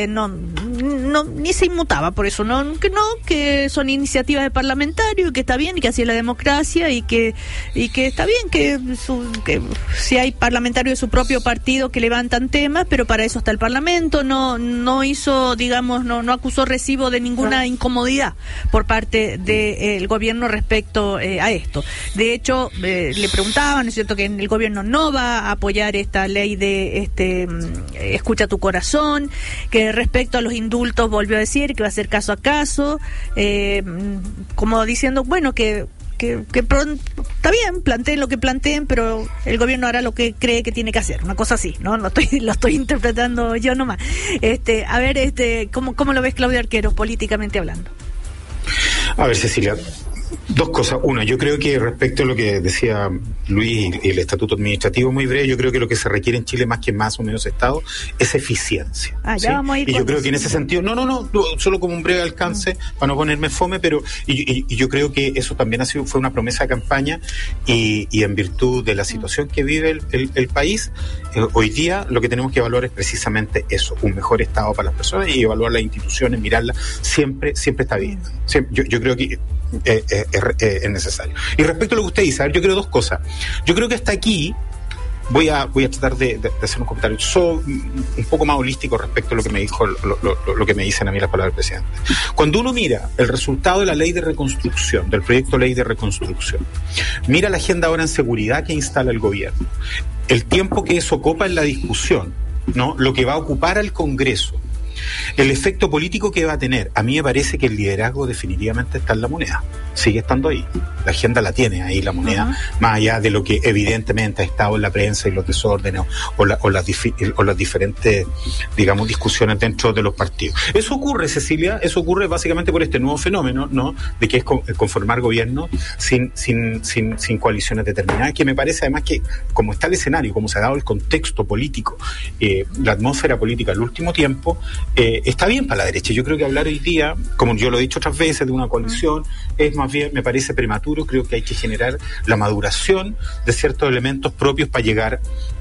ni se inmutaba por eso, que son iniciativas de parlamentarios, y que está bien, y que así es la democracia, y que está bien que si hay parlamentarios de su propio partido que levantan temas, pero para eso está el Parlamento. No hizo, digamos, no acusó recibo de ninguna incomodidad por parte del gobierno respecto a esto. De hecho, le preguntaban, ¿es cierto?, que el gobierno no va a apoyar esta ley de escucha tu corazón, que respecto a los indultos volvió a decir que va a hacer caso a caso, como diciendo, bueno, que está bien, planteen lo que planteen, pero el gobierno hará lo que cree que tiene que hacer, una cosa así, ¿no? Lo estoy interpretando yo nomás. A ver, ¿cómo lo ves, Claudio Arquero, políticamente hablando? A ver, Cecilia, dos cosas. Una, yo creo que respecto a lo que decía Luis y el estatuto administrativo, muy breve, yo creo que lo que se requiere en Chile, más que más o menos Estado, es eficiencia. ¿sí? Vamos a ir. Y yo creo que en ese sentido, no, solo como un breve alcance, para no ponerme fome, pero y yo creo que eso también fue una promesa de campaña, y en virtud de la situación que vive el país, hoy día lo que tenemos que evaluar es precisamente eso, un mejor Estado para las personas, y evaluar las instituciones, mirarlas, siempre está bien. Yo creo que es necesario. Y respecto a lo que usted dice, yo creo dos cosas. Yo creo que hasta aquí voy a tratar de hacer un comentario un poco más holístico respecto a lo que me dijo, lo que me dicen a mí las palabras del presidente. Cuando uno mira el resultado de la ley de reconstrucción, del proyecto de ley de reconstrucción, mira la agenda ahora en seguridad que instala el gobierno, el tiempo que eso ocupa en la discusión, ¿no?, lo que va a ocupar al Congreso, el efecto político que va a tener, a mí me parece que el liderazgo definitivamente está en la moneda, sigue estando ahí, la agenda la tiene ahí la moneda, más allá de lo que evidentemente ha estado en la prensa y los desórdenes o las diferentes, digamos, discusiones dentro de los partidos. Eso ocurre, Cecilia, básicamente por este nuevo fenómeno, ¿no?, de que es conformar gobierno sin coaliciones determinadas, que me parece además que, como está el escenario, como se ha dado el contexto político, la atmósfera política el último tiempo, está bien para la derecha. Yo creo que hablar hoy día, como yo lo he dicho otras veces, de una coalición es más bien, me parece prematuro. Creo que hay que generar la maduración de ciertos elementos propios para llegar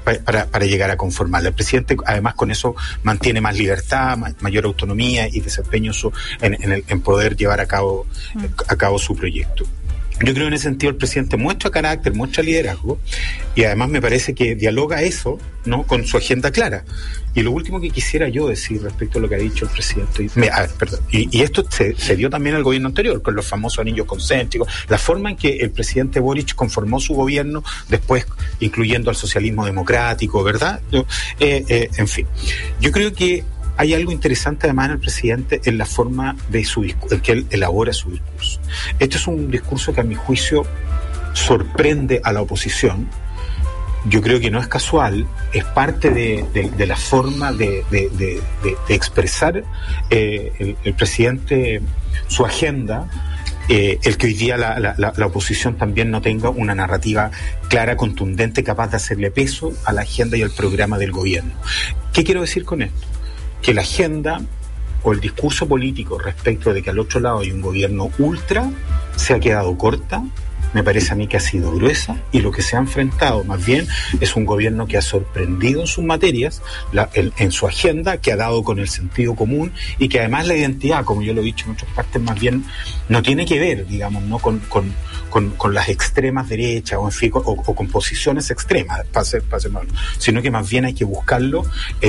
a conformarla. El presidente, además, con eso mantiene más libertad, mayor autonomía y desempeño en poder llevar a cabo su proyecto. Yo creo que en ese sentido el presidente muestra carácter, muestra liderazgo, y además me parece que dialoga eso, ¿no?, con su agenda clara. Y lo último que quisiera yo decir respecto a lo que ha dicho el presidente, y esto se dio también al gobierno anterior, con los famosos anillos concéntricos, la forma en que el presidente Boric conformó su gobierno, después incluyendo al socialismo democrático, ¿verdad? En fin, yo creo que hay algo interesante además en el presidente, en la forma de su discurso, en que él elabora su discurso. Este es un discurso que a mi juicio sorprende a la oposición. Yo creo que no es casual, es parte de la forma de expresar el presidente su agenda, el que hoy día la oposición también no tenga una narrativa clara, contundente, capaz de hacerle peso a la agenda y al programa del gobierno. ¿Qué quiero decir con esto? Que la agenda o el discurso político respecto de que al otro lado hay un gobierno ultra se ha quedado corta. Me parece a mí que ha sido gruesa, y lo que se ha enfrentado más bien es un gobierno que ha sorprendido en sus materias, en su agenda, que ha dado con el sentido común, y que además la identidad, como yo lo he dicho en otras partes, más bien no tiene que ver, digamos, no con las extremas derechas o, en fin, o con posiciones extremas, para ser malo, sino que más bien hay que buscarlo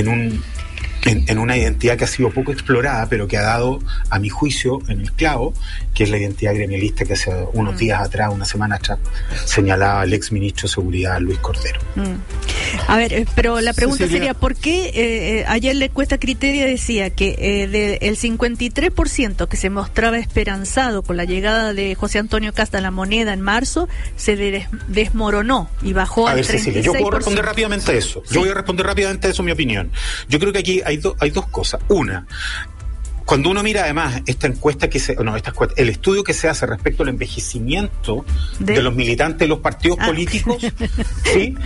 en una identidad que ha sido poco explorada, pero que ha dado, a mi juicio, en el clavo, que es la identidad gremialista que hace unos días atrás, una semana atrás, señalaba el ex ministro de Seguridad, Luis Cordero. A ver, pero la pregunta sería, ¿por qué ayer la encuesta Criteria decía que del 53% que se mostraba esperanzado con la llegada de José Antonio Kast a la moneda en marzo, se desmoronó y bajó al 36%? Cecilia, yo puedo responder rápidamente a eso. Sí. Yo voy a responder rápidamente a eso, mi opinión. Yo creo que aquí hay dos cosas. Una, cuando uno mira además esta encuesta el estudio que se hace respecto al envejecimiento de los militantes de los partidos políticos, ¿sí?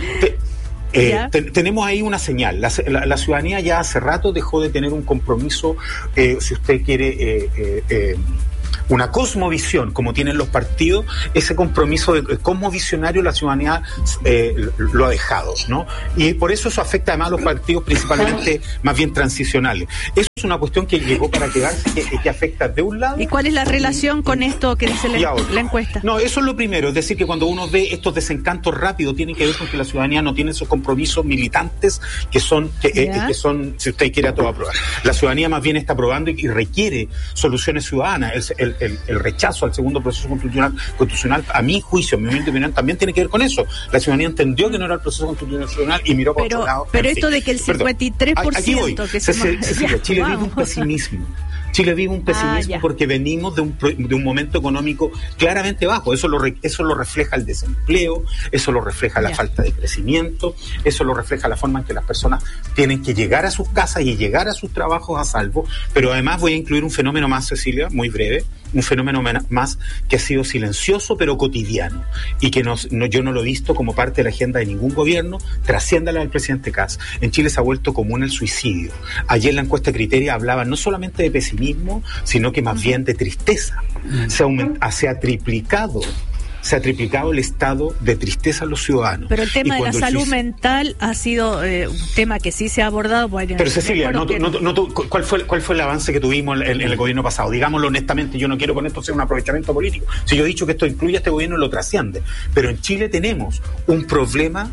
Tenemos ahí una señal. La ciudadanía ya hace rato dejó de tener un compromiso, si usted quiere, una cosmovisión, como tienen los partidos, ese compromiso de cosmovisionario la ciudadanía lo ha dejado, ¿no? Y por eso afecta además a los partidos principalmente más bien transicionales. Eso es una cuestión que llegó para quedarse, que afecta de un lado. ¿Y cuál es la relación con esto que dice la encuesta? No, eso es lo primero, es decir, que cuando uno ve estos desencantos rápidos, tiene que ver con que la ciudadanía no tiene esos compromisos militantes que son, si usted quiere, a todo aprobar. La ciudadanía más bien está aprobando y requiere soluciones ciudadanas. El rechazo al segundo proceso constitucional, a mi juicio, a mi humilde opinión, también tiene que ver con eso. La ciudadanía entendió que no era el proceso constitucional y miró por otro lado. Pero esto de que el 53% aquí voy. que Chile vive un pesimismo. Chile vive un pesimismo porque venimos de un momento económico claramente bajo. Eso lo refleja el desempleo, eso lo refleja la falta de crecimiento, eso lo refleja la forma en que las personas tienen que llegar a sus casas y llegar a sus trabajos a salvo. Pero además voy a incluir un fenómeno más, Cecilia, muy breve, un fenómeno más que ha sido silencioso pero cotidiano y que yo no lo he visto como parte de la agenda de ningún gobierno, trasciende la del presidente Kast. En Chile se ha vuelto común el suicidio. Ayer la encuesta Criteria hablaba no solamente de pesimismo, sino que más bien de tristeza. Se ha triplicado el estado de tristeza en los ciudadanos. Pero el tema de la salud mental ha sido un tema que sí se ha abordado. Pero Cecilia, ¿cuál fue el avance que tuvimos en el gobierno pasado? Digámoslo honestamente, yo no quiero con esto ser un aprovechamiento político. Si yo he dicho que esto incluye a este gobierno, lo trasciende. Pero en Chile tenemos un problema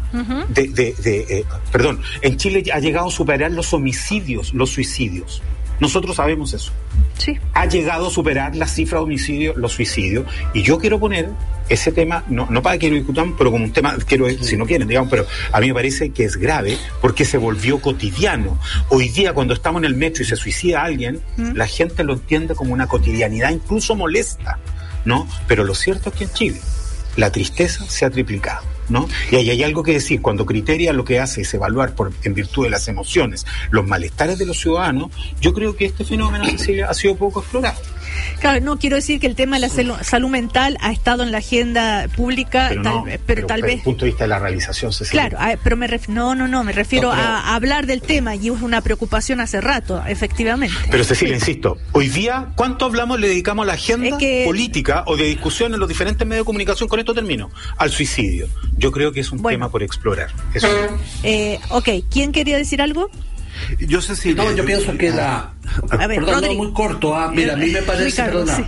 en Chile ha llegado a superar los homicidios, los suicidios. Nosotros sabemos eso. Sí. Ha llegado a superar la cifra de homicidios, los suicidios, y yo quiero poner ese tema, no para que lo discutamos, pero como un tema, si no quieren, digamos, pero a mí me parece que es grave porque se volvió cotidiano. Hoy día, cuando estamos en el metro y se suicida alguien, la gente lo entiende como una cotidianidad, incluso molesta, ¿no? Pero lo cierto es que en Chile la tristeza se ha triplicado, ¿no? Y ahí hay algo que decir. Cuando Criteria lo que hace es evaluar en virtud de las emociones los malestares de los ciudadanos, yo creo que este fenómeno, Cecilia, ha sido poco explorado. Claro, no quiero decir que el tema de la salud mental ha estado en la agenda pública, pero tal vez desde el punto de vista de la realización, Cecilia. Claro, pero me refiero a hablar del tema, y es una preocupación hace rato, efectivamente. Pero Cecilia, insisto, hoy día, ¿cuánto le dedicamos a la agenda política o de discusión en los diferentes medios de comunicación? Con esto termino, al suicidio. Yo creo que es un tema por explorar. ¿Quién quería decir algo? Yo pienso que muy corto. Mira, a mí me parece,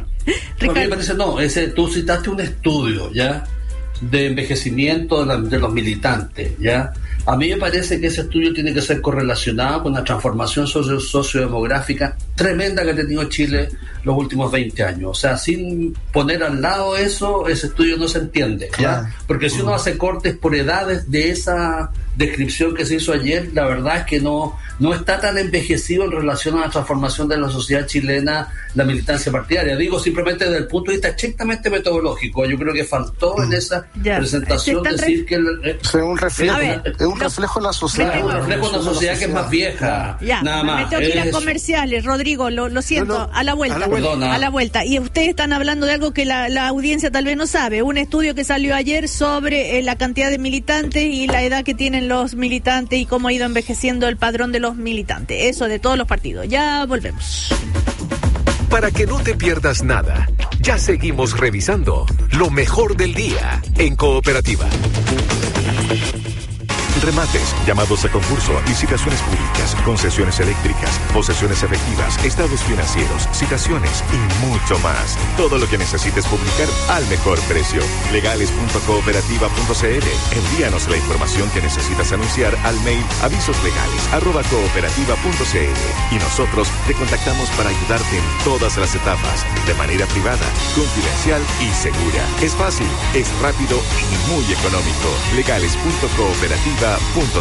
tú citaste un estudio, ¿ya? De envejecimiento de los militantes, ¿ya? A mí me parece que ese estudio tiene que ser correlacionado con la transformación sociodemográfica tremenda que ha tenido Chile los últimos 20 años. O sea, sin poner al lado eso, ese estudio no se entiende, ¿ya? Claro. Porque si uno hace cortes por edades de esa descripción que se hizo ayer, la verdad es que no está tan envejecido en relación a la transformación de la sociedad chilena, la militancia partidaria. Digo simplemente desde el punto de vista estrictamente metodológico. Yo creo que faltó en esa presentación decir que es un reflejo de la sociedad. Es un reflejo de una sociedad que es más vieja. Nada más. Me tengo que ir a comerciales, Rodrigo, lo siento, a la vuelta. Y ustedes están hablando de algo que la audiencia tal vez no sabe. Un estudio que salió ayer sobre la cantidad de militantes y la edad que tienen los militantes y cómo ha ido envejeciendo el padrón de los militantes. Eso de todos los partidos. Ya volvemos. Para que no te pierdas nada, ya seguimos revisando lo mejor del día en Cooperativa. Remates, llamados a concurso, licitaciones públicas, concesiones eléctricas, posesiones efectivas, estados financieros, citaciones y mucho más. Todo lo que necesites publicar al mejor precio. Legales.cooperativa.cl. Envíanos la información que necesitas anunciar al mail avisoslegales@cooperativa.cl y nosotros te contactamos para ayudarte en todas las etapas, de manera privada, confidencial y segura. Es fácil, es rápido y muy económico. Legales.cooperativa.cl.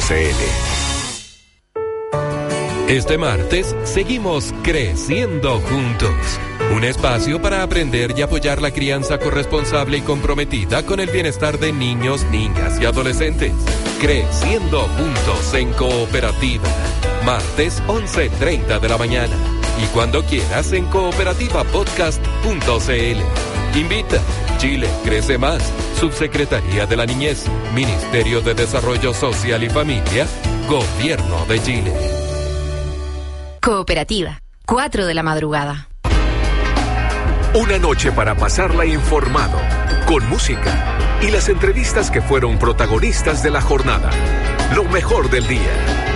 Este martes seguimos creciendo juntos. Un espacio para aprender y apoyar la crianza corresponsable y comprometida con el bienestar de niños, niñas y adolescentes. Creciendo juntos en Cooperativa. Martes 11:30 de la mañana. Y cuando quieras en cooperativapodcast.cl. Invita. Chile crece más. Subsecretaría de la Niñez. Ministerio de Desarrollo Social y Familia. Gobierno de Chile. Cooperativa. 4 de la madrugada. Una noche para pasarla informado, con música y las entrevistas que fueron protagonistas de la jornada. Lo mejor del día.